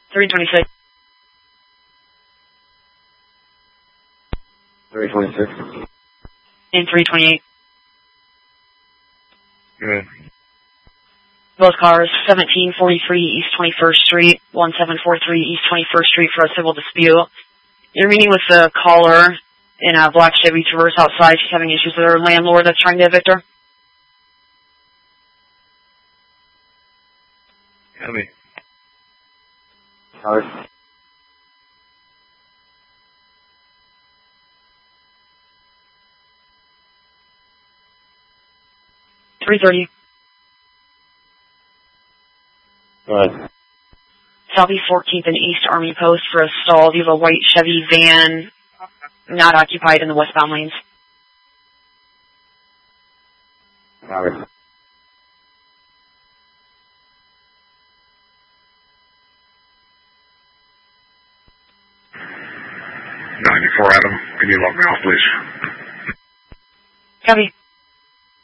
326. 326. And 328. Good. Both cars, 1743 East 21st Street, 1743 East 21st Street for a civil dispute. You're meeting with the caller in a black Chevy Traverse outside. She's having issues with her landlord that's trying to evict her. Copy. Cars. $330. Go ahead. Southeast 14th and East Army Post for a stall. You have a white Chevy van not occupied in the westbound lanes. Copy. Adam, can you log me off, please? Copy.